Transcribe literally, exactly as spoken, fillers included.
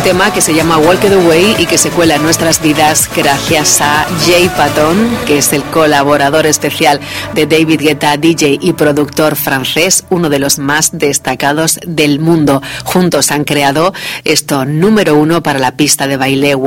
tema que se llama Walk the Way y que se cuela en nuestras vidas gracias a Jay Patton, que es el colaborador especial de David Guetta, D J y productor francés, uno de los más destacados del mundo. Juntos han creado esto número uno para la pista de baile